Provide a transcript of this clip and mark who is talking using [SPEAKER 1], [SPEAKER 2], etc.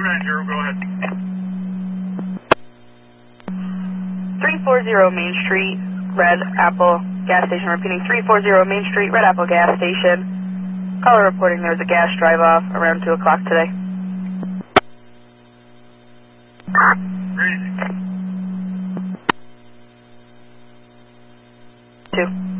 [SPEAKER 1] 390, go ahead.
[SPEAKER 2] 340 Main Street, Red Apple gas station. Repeating, 340 Main Street, Red Apple gas station. Caller reporting there was a gas drive-off around 2 o'clock today.
[SPEAKER 1] Crazy.
[SPEAKER 2] 2.